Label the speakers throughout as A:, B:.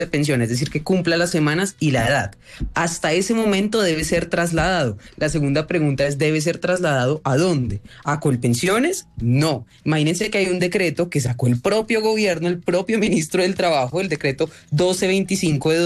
A: de pensión, es decir, que cumpla las semanas y la edad. Hasta ese momento debe ser trasladado. La segunda pregunta es, ¿debe ser trasladado a dónde? ¿A Colpensiones? No. Imagínense que hay un decreto que sacó el propio gobierno, el propio ministro del Trabajo, el decreto 1225 de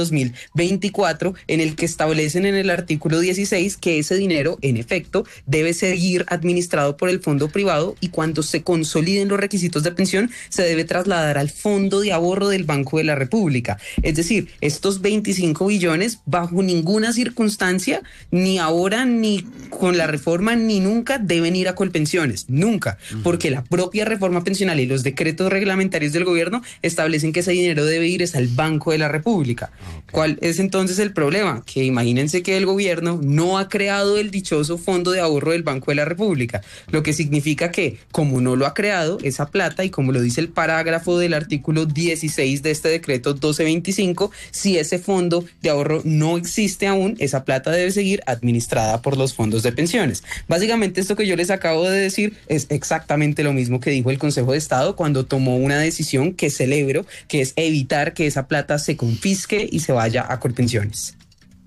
A: 2024, en el que establecen en el artículo 16 que ese dinero, en efecto, debe seguir administrado por el fondo privado y cuando se consoliden los requisitos de pensión, se debe trasladar al fondo de ahorro del Banco de la República. Es decir, estos 25 billones bajo ninguna circunstancia, ni ahora, ni con la reforma, ni nunca deben ir a Colpensiones, nunca, porque la propia reforma pensional y los decretos reglamentarios del gobierno establecen que ese dinero debe ir al Banco de la República. ¿Cuál es entonces el problema? Que imagínense que el gobierno no ha creado el dichoso fondo de ahorro del Banco de la República, lo que significa que, como no lo ha creado, esa plata, y como lo dice el parágrafo del artículo 16 de este decreto 1225, si ese fondo de ahorro no existe aún, esa plata debe seguir administrada por los fondos de pensiones. Básicamente esto que yo les acabo de decir es exactamente lo mismo que dijo el Consejo de Estado cuando tomó una decisión que celebro, que es evitar que esa plata se confisque y se vaya a Colpensiones.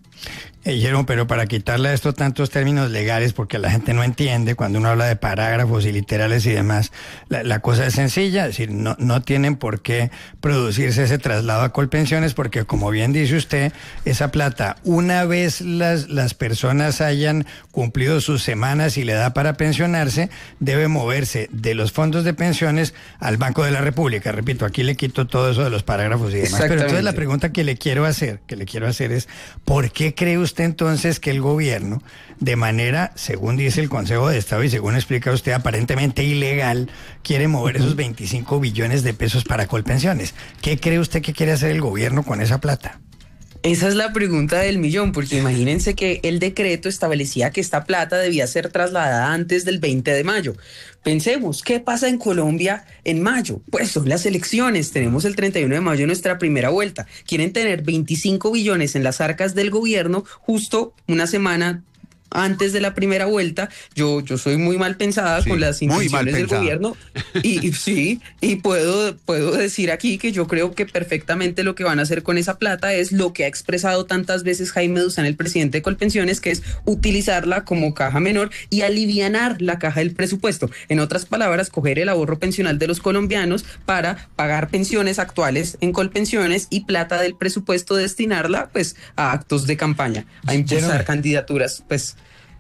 B: Jerome, pero para quitarle a esto tantos términos legales, porque la gente no entiende cuando uno habla de parágrafos y literales y demás, la cosa es sencilla, es decir, no tienen por qué producirse ese traslado a Colpensiones, porque como bien dice usted, esa plata, una vez las personas hayan cumplido sus semanas y le da para pensionarse, debe moverse de los fondos de pensiones al Banco de la República. Repito, aquí le quito todo eso de los parágrafos y demás. Pero entonces la pregunta que le quiero hacer es, ¿por qué cree usted entonces que el gobierno, de manera, según dice el Consejo de Estado y según explica usted, aparentemente ilegal, quiere mover esos 25 billones de pesos para Colpensiones? ¿Qué cree usted que quiere hacer el gobierno con esa plata?
A: Esa es la pregunta del millón, porque imagínense que el decreto establecía que esta plata debía ser trasladada antes del 20 de mayo. Pensemos, ¿qué pasa en Colombia en mayo? Pues son las elecciones, tenemos el 31 de mayo nuestra primera vuelta. Quieren tener 25 billones en las arcas del gobierno justo una semana antes de la primera vuelta. Yo soy muy mal pensada, sí, con las intenciones del gobierno y sí, y puedo decir aquí que yo creo que perfectamente lo que van a hacer con esa plata es lo que ha expresado tantas veces Jaime Duzán, el presidente de Colpensiones, que es utilizarla como caja menor y alivianar la caja del presupuesto. En otras palabras, coger el ahorro pensional de los colombianos para pagar pensiones actuales en Colpensiones y plata del presupuesto destinarla pues a actos de campaña, a impulsar candidaturas, pues.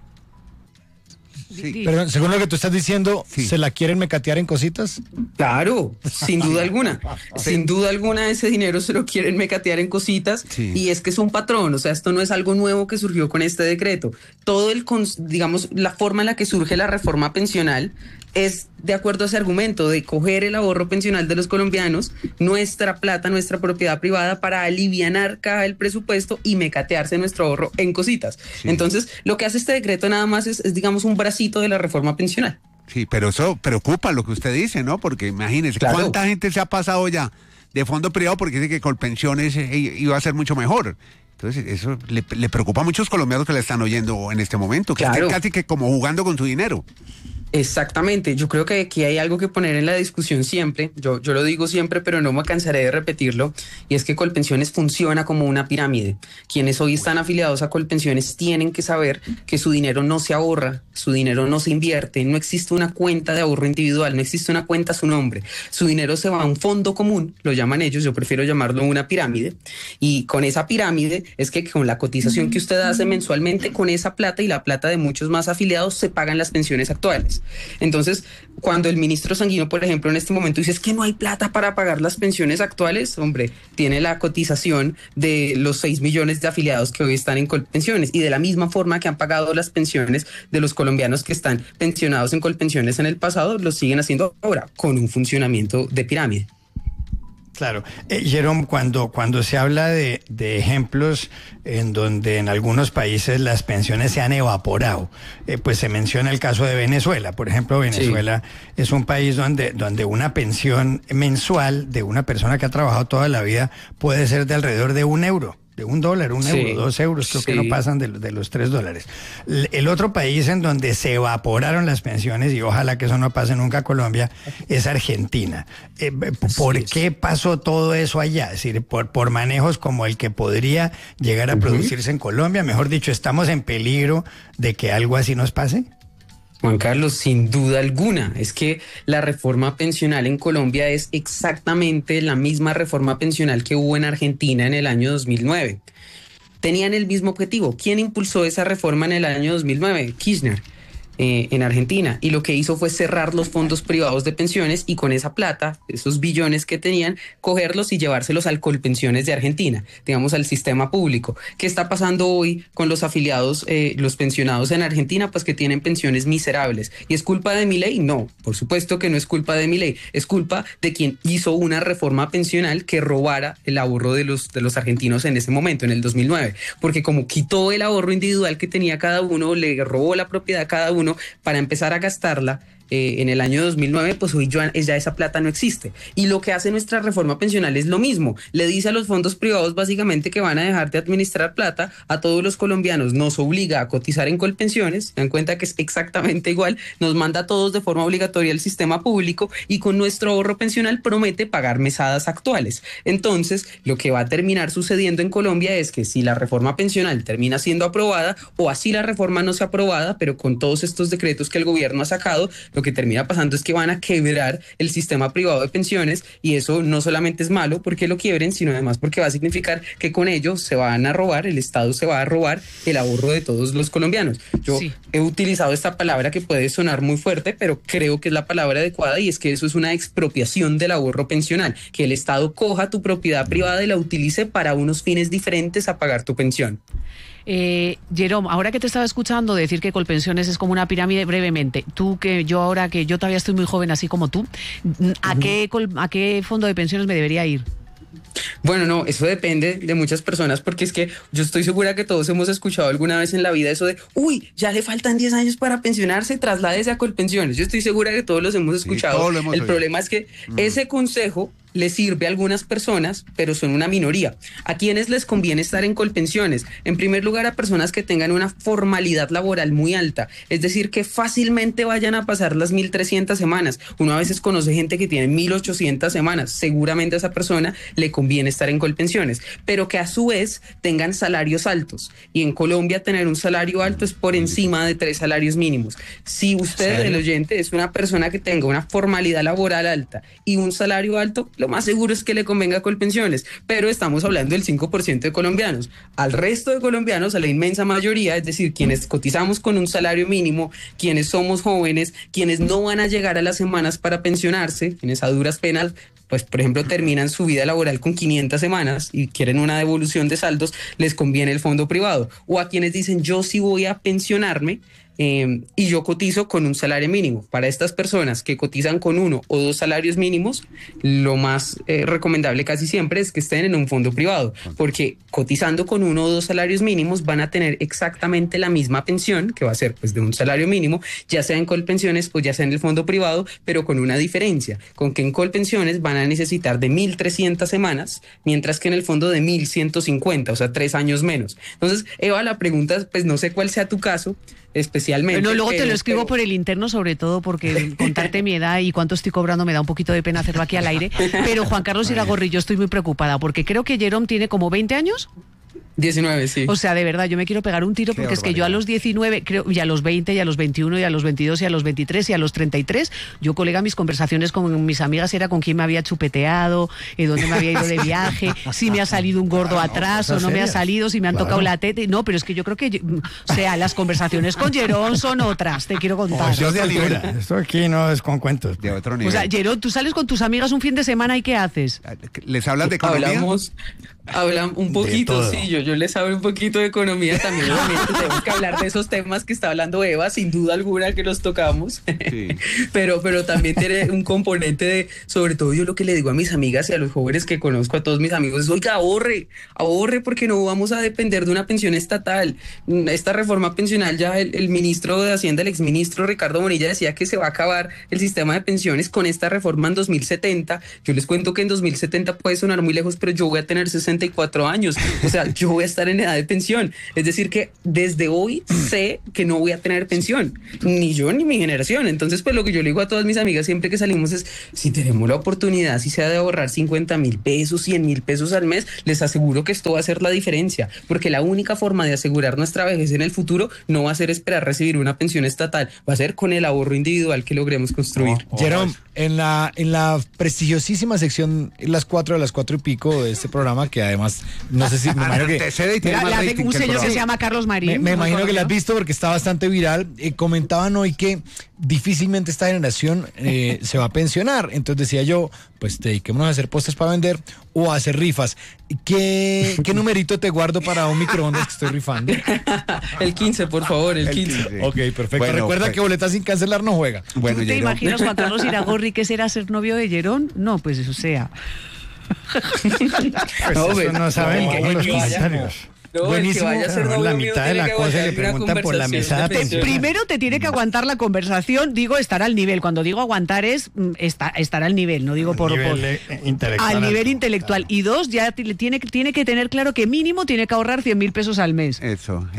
C: Sí. Pero según lo que tú estás diciendo, sí, ¿se la quieren mecatear en cositas?
A: Claro, sin duda alguna. Sin duda alguna ese dinero se lo quieren mecatear en cositas, sí, y es que es un patrón, o sea, esto no es algo nuevo que surgió con este decreto. Todo digamos, la forma en la que surge la reforma pensional es de acuerdo a ese argumento de coger el ahorro pensional de los colombianos, nuestra plata, nuestra propiedad privada, para alivianar caja el presupuesto y mecatearse nuestro ahorro en cositas. Sí. Entonces, lo que hace este decreto nada más es, digamos, un bracito de la reforma pensional.
D: Sí, pero eso preocupa lo que usted dice, ¿no? Porque imagínese, claro, ¿cuánta gente se ha pasado ya de fondo privado porque dice que Colpensiones iba a ser mucho mejor? Entonces, eso le preocupa a muchos colombianos que le están oyendo en este momento, que están casi que como jugando con su dinero.
A: Exactamente, yo creo que aquí hay algo que poner en la discusión siempre, yo lo digo siempre, pero no me cansaré de repetirlo, y es que Colpensiones funciona como una pirámide. Quienes hoy están afiliados a Colpensiones tienen que saber que su dinero no se ahorra, su dinero no se invierte, no existe una cuenta de ahorro individual, no existe una cuenta a su nombre, su dinero se va a un fondo común, lo llaman ellos, yo prefiero llamarlo una pirámide, y con esa pirámide es que con la cotización que usted hace mensualmente, con esa plata y la plata de muchos más afiliados se pagan las pensiones actuales. Entonces, cuando el ministro Sanguino, por ejemplo, en este momento dice es que no hay plata para pagar las pensiones actuales, hombre, tiene la cotización de los 6 millones de afiliados que hoy están en Colpensiones, y de la misma forma que han pagado las pensiones de los colombianos que están pensionados en Colpensiones en el pasado, lo siguen haciendo ahora con un funcionamiento de pirámide.
B: Claro. Jerome, cuando se habla de ejemplos en donde en algunos países las pensiones se han evaporado, pues se menciona el caso de Venezuela. Por ejemplo, Venezuela es un país donde una pensión mensual de una persona que ha trabajado toda la vida puede ser de alrededor de €1. de $1, €1, €2, creo que no pasan de los $3. El otro país en donde se evaporaron las pensiones, y ojalá que eso no pase nunca a Colombia, es Argentina. ¿Por qué pasó todo eso allá? Es decir, por manejos como el que podría llegar a producirse en Colombia. Mejor dicho, ¿estamos en peligro de que algo así nos pase?
A: Juan Carlos, sin duda alguna, es que la reforma pensional en Colombia es exactamente la misma reforma pensional que hubo en Argentina en el año 2009. Tenían el mismo objetivo. ¿Quién impulsó esa reforma en el año 2009? Kirchner. En Argentina, y lo que hizo fue cerrar los fondos privados de pensiones y con esa plata, esos billones que tenían, cogerlos y llevárselos al Colpensiones de Argentina, digamos al sistema público. ¿Qué está pasando hoy con los afiliados, los pensionados en Argentina? Pues que tienen pensiones miserables. ¿Y es culpa de Milei? No, por supuesto que no es culpa de Milei, es culpa de quien hizo una reforma pensional que robara el ahorro de los argentinos en ese momento, en el 2009, porque como quitó el ahorro individual que tenía cada uno, le robó la propiedad a cada uno para empezar a gastarla en el año 2009, pues hoy ya esa plata no existe. Y lo que hace nuestra reforma pensional es lo mismo. Le dice a los fondos privados básicamente que van a dejar de administrar plata a todos los colombianos. Nos obliga a cotizar en Colpensiones, dan cuenta que es exactamente igual, nos manda a todos de forma obligatoria al sistema público y con nuestro ahorro pensional promete pagar mesadas actuales. Entonces, lo que va a terminar sucediendo en Colombia es que si la reforma pensional termina siendo aprobada o así la reforma no sea aprobada, pero con todos estos decretos que el gobierno ha sacado, lo que termina pasando es que van a quebrar el sistema privado de pensiones y eso no solamente es malo porque lo quiebren, sino además porque va a significar que con ello se van a robar, el Estado se va a robar el ahorro de todos los colombianos. Yo he utilizado esta palabra que puede sonar muy fuerte, pero creo que es la palabra adecuada y es que eso es una expropiación del ahorro pensional, que el Estado coja tu propiedad privada y la utilice para unos fines diferentes a pagar tu pensión.
E: Jerome, ahora que te estaba escuchando decir que Colpensiones es como una pirámide, brevemente, tú que yo todavía estoy muy joven así como tú, ¿a qué fondo de pensiones me debería ir?
A: Bueno, no, eso depende de muchas personas porque es que yo estoy segura que todos hemos escuchado alguna vez en la vida eso de ya le faltan 10 años para pensionarse, trasládese a Colpensiones. Yo estoy segura que todos los hemos escuchado. Sí, todos lo hemos oído. Problema es que ese consejo le sirve a algunas personas, pero son una minoría. ¿A quiénes les conviene estar en Colpensiones? En primer lugar, a personas que tengan una formalidad laboral muy alta, es decir, que fácilmente vayan a pasar las 1.300 semanas. Uno a veces conoce gente que tiene 1.800 semanas. Seguramente a esa persona le conviene estar en Colpensiones, pero que a su vez tengan salarios altos. Y en Colombia tener un salario alto es por encima de 3 salarios mínimos. Si usted, el oyente, es una persona que tenga una formalidad laboral alta y un salario alto, lo más seguro es que le convenga Colpensiones, pero estamos hablando del 5% de colombianos. Al resto de colombianos, a la inmensa mayoría, es decir, quienes cotizamos con un salario mínimo, quienes somos jóvenes, quienes no van a llegar a las semanas para pensionarse, quienes a duras penas, pues por ejemplo terminan su vida laboral con 500 semanas y quieren una devolución de saldos, les conviene el fondo privado. O a quienes dicen yo sí voy a pensionarme, y yo cotizo con un salario mínimo. Para estas personas que cotizan con 1 o 2 salarios mínimos, lo más recomendable casi siempre es que estén en un fondo privado, porque cotizando con 1 o 2 salarios mínimos van a tener exactamente la misma pensión, que va a ser pues de un salario mínimo, ya sea en Colpensiones o ya sea en el fondo privado, pero con una diferencia, con que en Colpensiones van a necesitar de 1.300 semanas, mientras que en el fondo de 1.150, o sea 3 años menos. Entonces, Eva, la pregunta, pues no sé cuál sea tu caso, especialmente.
E: Bueno, luego te lo escribo por el interno, sobre todo porque contarte mi edad y cuánto estoy cobrando me da un poquito de pena hacerlo aquí al aire. Pero Juan Carlos Iragorri, yo estoy muy preocupada porque creo que Jerome tiene como 20 años.
A: 19, sí.
E: O sea, de verdad, yo me quiero pegar un tiro porque es que yo a los 19, creo, y a los 20, y a los 21, y a los 22, y a los 23, y a los 33, yo, colega, mis conversaciones con mis amigas era con quién me había chupeteado, dónde me había ido de viaje, si me ha salido un gordo atrás o no me ha salido, si me han tocado la teta. No, pero es que yo creo que, o sea, las conversaciones con Jerome son otras, te quiero contar.
B: Esto aquí no es con cuentos.
D: De otro nivel.
E: O sea, Jerome, tú sales con tus amigas un fin de semana y ¿qué haces?
D: ¿Les hablas de economía?
A: Hablan un poquito, sí, yo les hablo un poquito de economía también, obviamente tengo que hablar de esos temas que está hablando Eva, sin duda alguna que los tocamos, sí. pero también tiene un componente de, sobre todo yo lo que le digo a mis amigas y a los jóvenes que conozco, a todos mis amigos, es, oiga, ahorre porque no vamos a depender de una pensión estatal. Esta reforma pensional ya el ministro de Hacienda, el exministro Ricardo Bonilla decía que se va a acabar el sistema de pensiones con esta reforma en 2070, yo les cuento que en 2070 puede sonar muy lejos, pero yo voy a tener 60 54 años. O sea, yo voy a estar en edad de pensión. Es decir, que desde hoy sé que no voy a tener pensión, ni yo ni mi generación. Entonces, pues lo que yo le digo a todas mis amigas siempre que salimos es, si tenemos la oportunidad, si sea de ahorrar 50,000 pesos, 100,000 pesos al mes, les aseguro que esto va a hacer la diferencia, porque la única forma de asegurar nuestra vejez en el futuro no va a ser esperar recibir una pensión estatal, va a ser con el ahorro individual que logremos construir.
C: Jerome, en la prestigiosísima sección las 4 de las 4 y pico de este programa, que además, no sé si me imagino que...
E: La de un señor que se llama Carlos Marín.
C: Me imagino que la has visto porque está bastante viral. Comentaban hoy que difícilmente esta generación se va a pensionar. Entonces decía yo, pues dediquémonos a hacer postres para vender o a hacer rifas. ¿Qué numerito te guardo para un microondas que estoy rifando?
A: El 15, por favor, el 15.
C: Ok, perfecto.
D: Bueno,
C: recuerda que boletas sin cancelar no juega.
D: Bueno,
E: ¿Tú te imaginas Juan Carlos Iragorri que será ser novio de Jerón? No, pues eso sea.
B: Pues eso no saben que los comentarios.
A: No,
B: buenísimo,
A: el que vaya a ser novio
B: la
A: mío
B: mitad de
A: tiene
B: la
A: que
B: cosa le
A: aguantar
B: preguntan por la
A: una
B: mesada
A: conversación de
B: pensional.
E: Primero te tiene que aguantar la conversación, digo estar al nivel. Cuando digo aguantar es estar al nivel, no digo por
B: intelectual.
E: al nivel intelectual. Y dos, ya tiene que tener claro que mínimo tiene que ahorrar 100,000 pesos al mes.
D: Eso.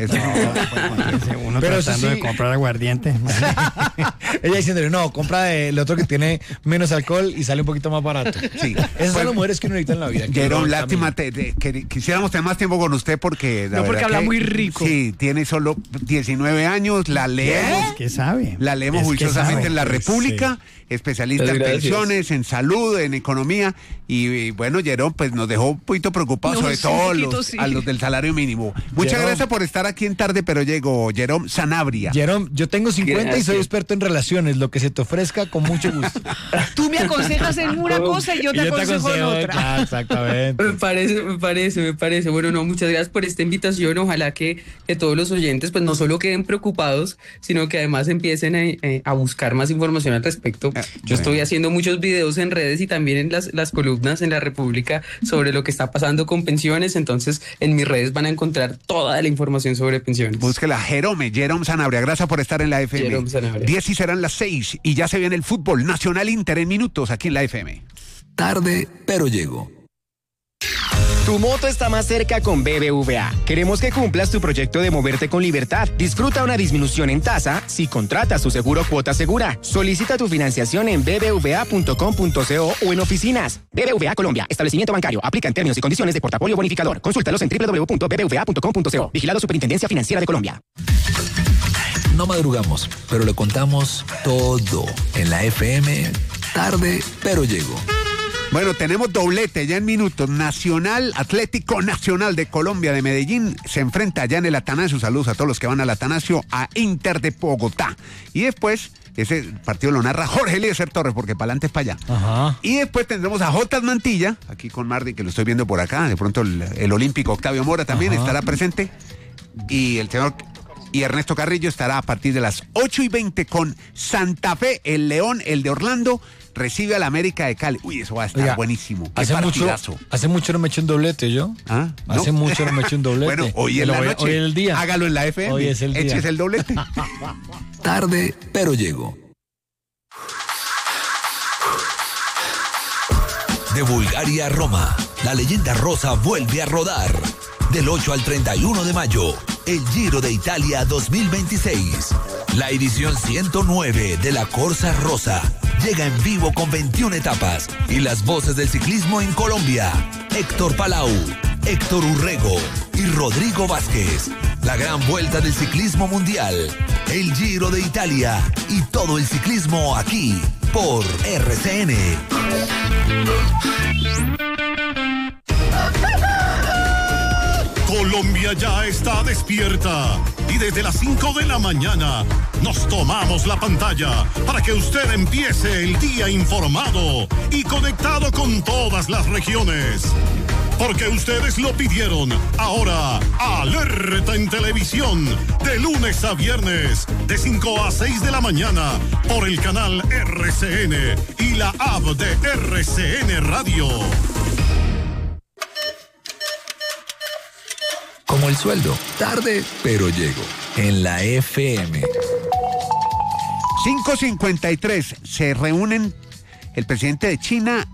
B: Uno
C: Pero
B: tratando
C: sí.
B: de comprar aguardiente.
C: Ella diciéndole, no, compra el otro que tiene menos alcohol y sale un poquito más barato.
D: Sí.
C: Esas son las mujeres que uno necesita en la vida.
D: Jerome, lástima, que quisiéramos tener más tiempo con usted porque...
E: No, porque habla muy rico.
D: Sí, tiene solo 19 años, la leemos.
B: ¿Qué sabe?
D: La leemos
B: Es que
D: juiciosamente
B: sabe.
D: en La República, especialista en
A: Gracias.
D: pensiones, en salud, en economía. Y bueno, Jerome, pues nos dejó un poquito preocupados,
E: No,
D: sobre
E: sí,
D: todo
E: un poquito, sí.
D: a los del salario mínimo. Muchas
C: Jerome.
D: gracias por estar aquí en Tarde, pero llego, Jerome Sanabria.
C: Jerome, yo tengo 50 y soy
A: Gracias.
C: experto en relaciones. Lo que se te ofrezca, con mucho gusto.
E: Tú me aconsejas en una cosa y yo te aconsejo en otra.
C: Claro, exactamente.
A: Me parece. Bueno, no, muchas gracias por esta invitación. Ojalá que todos los oyentes pues no solo queden preocupados, sino que además empiecen a buscar más información al respecto. Yo estoy haciendo muchos videos en redes y también en las columnas en La República sobre lo que está pasando con pensiones. Entonces, en mis redes van a encontrar toda la información sobre pensiones.
D: Búsquela, Jerome Sanabria. Gracias por estar en la FM.
A: Jerome Sanabria.
D: 10 y serán las 6 y ya se viene el fútbol Nacional Inter en minutos aquí en la FM.
F: Tarde, pero llego.
G: Tu moto está más cerca con BBVA. Queremos que cumplas tu proyecto de moverte con libertad. Disfruta una disminución en tasa si contratas tu seguro Cuota Segura. Solicita tu financiación en bbva.com.co o en oficinas. BBVA Colombia. Establecimiento bancario. Aplica en términos y condiciones de portafolio bonificador. Consúltalos en www.bbva.com.co. Vigilado Superintendencia Financiera de Colombia.
F: No madrugamos, pero le contamos todo en la FM. Tarde, pero llego.
D: Bueno, tenemos doblete ya en minutos. Atlético Nacional de Colombia de Medellín se enfrenta allá en el Atanasio. Saludos a todos los que van al Atanasio, a Inter de Bogotá. Y después, ese partido lo narra Jorge Eliezer Torres, porque para adelante es para allá.
C: Ajá.
D: Y después tendremos a Jotas Mantilla, aquí con Mardi, que lo estoy viendo por acá. De pronto el olímpico Octavio Mora también estará presente. Y el señor... Y Ernesto Carrillo estará a partir de las 8:20 con Santa Fe, el León, el de Orlando, recibe a la América de Cali. Uy, eso va a estar
C: Oiga,
D: buenísimo. Qué
C: hace
D: partidazo.
C: mucho no me eché un doblete, ¿yo?
D: ¿Ah?
C: Hace
D: ¿No?
C: mucho no me eché un doblete.
D: Bueno, hoy es la noche.
C: Hoy es el día.
D: Hágalo en la FM.
C: Hoy es el día.
D: Eches el doblete.
F: Tarde, pero llego. De Bulgaria a Roma, la leyenda rosa vuelve a rodar. Del 8 al 31 de mayo, el Giro de Italia 2026. La edición 109 de la Corsa Rosa llega en vivo con 21 etapas y las voces del ciclismo en Colombia. Héctor Palau, Héctor Urrego y Rodrigo Vázquez. La gran vuelta del ciclismo mundial. El Giro de Italia y todo el ciclismo aquí por RCN.
H: Colombia ya está despierta y desde las 5 de la mañana nos tomamos la pantalla para que usted empiece el día informado y conectado con todas las regiones. Porque ustedes lo pidieron. Ahora, alerta en televisión, de lunes a viernes, de 5 a 6 de la mañana, por el canal RCN y la app de RCN Radio.
F: Como el sueldo, tarde, pero llego. En la FM.
D: 5:53. Se reúnen el presidente de China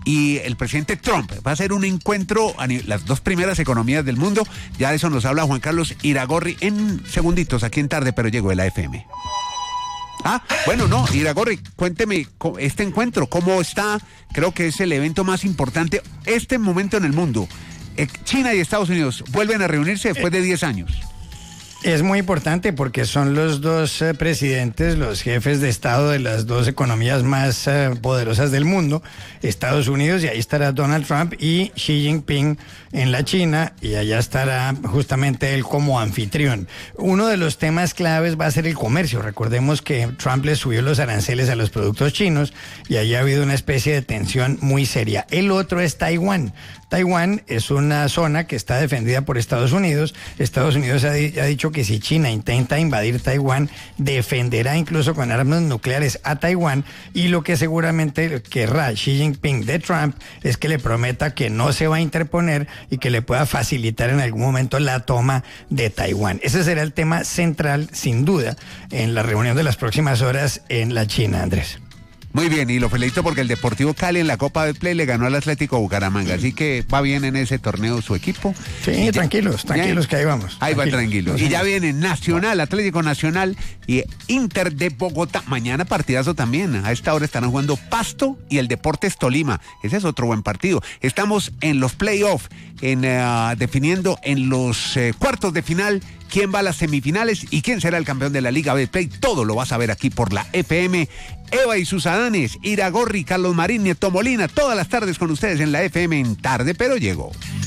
D: y el presidente Trump. Va a ser un encuentro a las dos primeras economías del mundo. Ya de eso nos habla Juan Carlos Iragorri en segunditos, aquí en Tarde Pero Llego de la FM. Iragorri, cuénteme este encuentro, ¿cómo está? Creo que es el evento más importante este momento en el mundo. China y Estados Unidos vuelven a reunirse después de 10 años.
B: Es muy importante porque son los dos presidentes, los jefes de Estado de las dos economías más poderosas del mundo, Estados Unidos, y ahí estará Donald Trump, y Xi Jinping en la China, y allá estará justamente él como anfitrión. Uno de los temas claves va a ser el comercio. Recordemos que Trump le subió los aranceles a los productos chinos y allí ha habido una especie de tensión muy seria. El otro es Taiwán. Taiwán es una zona que está defendida por Estados Unidos. Estados Unidos ha dicho que si China intenta invadir Taiwán, defenderá incluso con armas nucleares a Taiwán, y lo que seguramente querrá Xi Jinping de Trump es que le prometa que no se va a interponer y que le pueda facilitar en algún momento la toma de Taiwán. Ese será el tema central, sin duda, en la reunión de las próximas horas en la China, Andrés.
D: Muy bien, y lo felicito porque el Deportivo Cali en la Copa Betplay le ganó al Atlético Bucaramanga, así que va bien en ese torneo su equipo.
B: Sí, tranquilos que ahí vamos.
D: Ahí va tranquilo. Y ya viene Nacional, Atlético Nacional y Inter de Bogotá. Mañana partidazo también. A esta hora estarán jugando Pasto y el Deportes Tolima. Ese es otro buen partido. Estamos en los playoffs, definiendo en los cuartos de final quién va a las semifinales y quién será el campeón de la Liga Betplay. Todo lo vas a ver aquí por la FM. Eva y sus Adanes, Iragorri, Carlos Marín, Nieto Molina, todas las tardes con ustedes en la FM en Tarde Pero Llego.